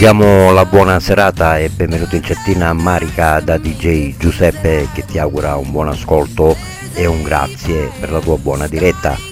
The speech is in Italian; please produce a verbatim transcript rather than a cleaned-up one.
Diamo la buona serata e benvenuto in chattina a Marica da D J Giuseppe, che ti augura un buon ascolto e un grazie per la tua buona diretta.